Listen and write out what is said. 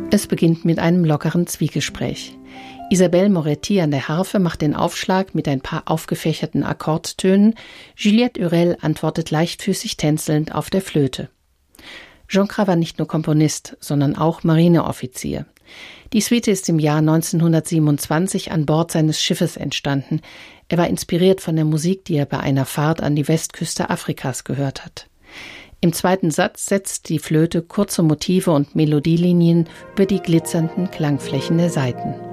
Es beginnt mit einem lockeren Zwiegespräch. Isabelle Moretti an der Harfe macht den Aufschlag mit ein paar aufgefächerten Akkordtönen. Juliette Hurel antwortet leichtfüßig tänzelnd auf der Flöte. Joncra war nicht nur Komponist, sondern auch Marineoffizier. Die Suite ist im Jahr 1927 an Bord seines Schiffes entstanden. Er war inspiriert von der Musik, die er bei einer Fahrt an die Westküste Afrikas gehört hat. Im zweiten Satz setzt die Flöte kurze Motive und Melodielinien über die glitzernden Klangflächen der Saiten.